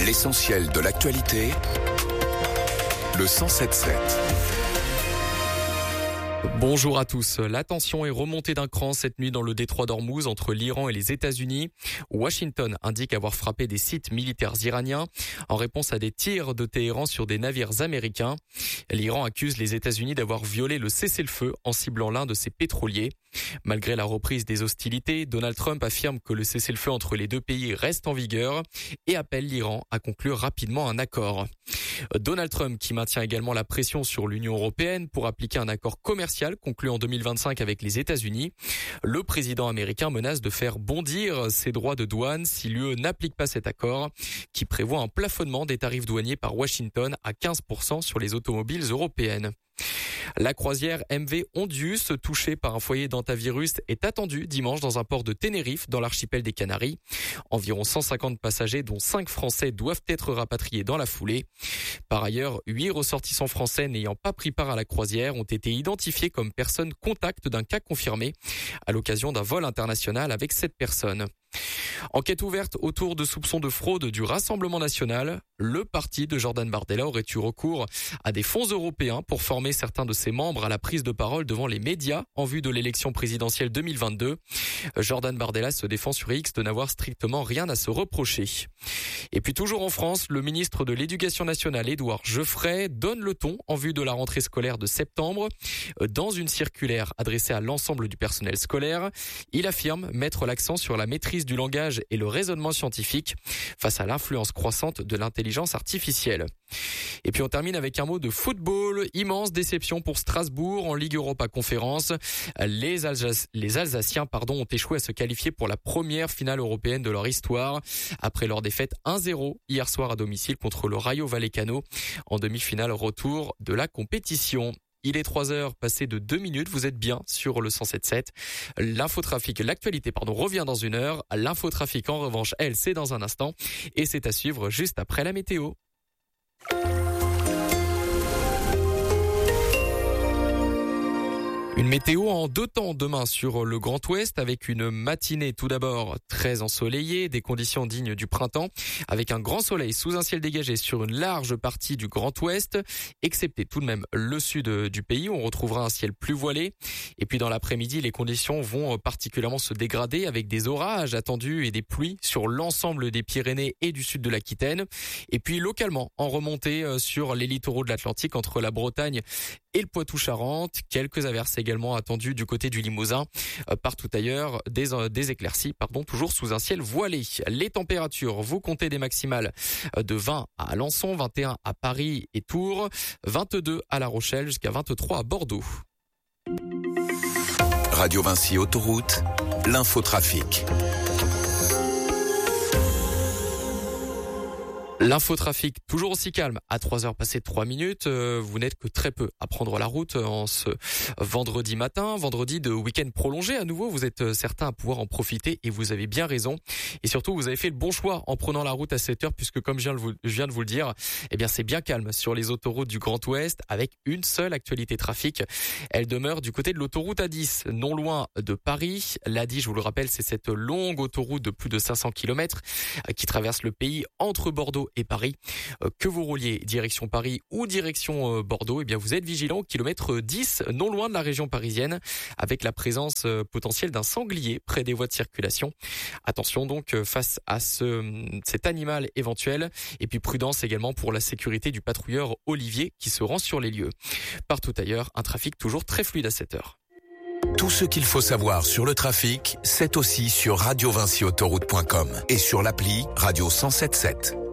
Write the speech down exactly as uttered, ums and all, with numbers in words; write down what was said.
L'essentiel de l'actualité, le cent sept sept. Bonjour à tous. La tension est remontée d'un cran cette nuit dans le détroit d'Ormuz entre l'Iran et les États-Unis. Washington indique avoir frappé des sites militaires iraniens en réponse à des tirs de Téhéran sur des navires américains. L'Iran accuse les États-Unis d'avoir violé le cessez-le-feu en ciblant l'un de ses pétroliers. Malgré la reprise des hostilités, Donald Trump affirme que le cessez-le-feu entre les deux pays reste en vigueur et appelle l'Iran à conclure rapidement un accord. Donald Trump qui maintient également la pression sur l'Union européenne pour appliquer un accord commercial conclu en deux mille vingt-cinq avec les États-Unis. Le président américain menace de faire bondir ses droits de douane si l'U E n'applique pas cet accord qui prévoit un plafonnement des tarifs douaniers par Washington à quinze pour cent sur les automobiles européennes. La croisière M V Ondius, touchée par un foyer d'hantavirus, est attendue dimanche dans un port de Tenerife, dans l'archipel des Canaries. Environ cent cinquante passagers, dont cinq Français, doivent être rapatriés dans la foulée. Par ailleurs, huit ressortissants français n'ayant pas pris part à la croisière ont été identifiés comme personnes contact d'un cas confirmé à l'occasion d'un vol international avec sept personnes. Enquête ouverte autour de soupçons de fraude du Rassemblement national. Le parti de Jordan Bardella aurait eu recours à des fonds européens pour former certains de ses membres à la prise de parole devant les médias en vue de l'élection présidentielle deux mille vingt-deux. Jordan Bardella se défend sur X de n'avoir strictement rien à se reprocher. Et puis toujours en France, le ministre de l'Éducation nationale, Édouard Geoffrey, donne le ton en vue de la rentrée scolaire de septembre. Dans une circulaire adressée à l'ensemble du personnel scolaire, il affirme mettre l'accent sur la maîtrise du langage et le raisonnement scientifique face à l'influence croissante de l'intelligence artificielle. Et puis on termine avec un mot de football. Immense déception pour Strasbourg en Ligue Europa Conférence. Les, Alsac- les Alsaciens pardon, ont échoué à se qualifier pour la première finale européenne de leur histoire après leur défaite un zéro hier soir à domicile contre le Rayo Vallecano en demi-finale retour de la compétition. Il est trois heures passées de deux minutes, vous êtes bien sur le cent sept sept. L'infotrafic, l'actualité, pardon, revient dans une heure. L'infotrafic, en revanche, elle, c'est dans un instant. Et c'est à suivre juste après la météo. Une météo en deux temps demain sur le Grand Ouest avec une matinée tout d'abord très ensoleillée, des conditions dignes du printemps avec un grand soleil sous un ciel dégagé sur une large partie du Grand Ouest, excepté tout de même le sud du pays où on retrouvera un ciel plus voilé. Et puis dans l'après-midi, les conditions vont particulièrement se dégrader avec des orages attendus et des pluies sur l'ensemble des Pyrénées et du sud de l'Aquitaine. Et puis localement en remontée sur les littoraux de l'Atlantique entre la Bretagne et le Poitou-Charentes, quelques averses également attendues du côté du Limousin. Euh, partout ailleurs, des, euh, des éclaircies, pardon, toujours sous un ciel voilé. Les températures, vous comptez des maximales de vingt à Alençon, vingt et un à Paris et Tours, vingt-deux à La Rochelle, jusqu'à vingt-trois à Bordeaux. Radio Vinci Autoroute, l'infotrafic. L'infotrafic, toujours aussi calme, à trois heures passées de trois minutes. Euh, vous n'êtes que très peu à prendre la route en ce vendredi matin, vendredi de week-end prolongé. À nouveau, vous êtes certains à pouvoir en profiter et vous avez bien raison. Et surtout, vous avez fait le bon choix en prenant la route à sept heures puisque comme je viens de vous, je viens de vous le dire, eh bien c'est bien calme sur les autoroutes du Grand Ouest avec une seule actualité trafic. Elle demeure du côté de l'autoroute A dix, non loin de Paris. L'A dix, je vous le rappelle, c'est cette longue autoroute de plus de cinq cents kilomètres qui traverse le pays entre Bordeaux et Paris. Que vous rouliez direction Paris ou direction Bordeaux, eh bien vous êtes vigilant au kilomètre dix, non loin de la région parisienne, avec la présence potentielle d'un sanglier près des voies de circulation. Attention donc face à ce cet animal éventuel, et puis prudence également pour la sécurité du patrouilleur Olivier qui se rend sur les lieux. Partout ailleurs, un trafic toujours très fluide à cette heure. Tout ce qu'il faut savoir sur le trafic, c'est aussi sur radio vinci autoroute point com et sur l'appli Radio cent sept sept.